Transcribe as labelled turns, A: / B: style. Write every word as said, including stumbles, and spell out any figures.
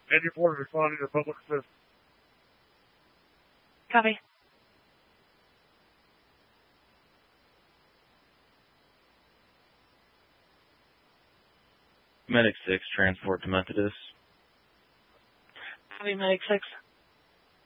A: Engine four is responding to public assist.
B: Copy.
C: Medic six, transport to Methodist.
B: Copy, Medic six.